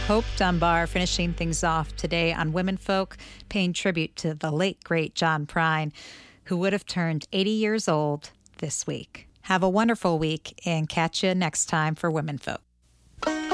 Hope Dunbar finishing things off today on Women Folk, paying tribute to the late, great John Prine, who would have turned 80 years old this week. Have a wonderful week and catch you next time for Women Folk.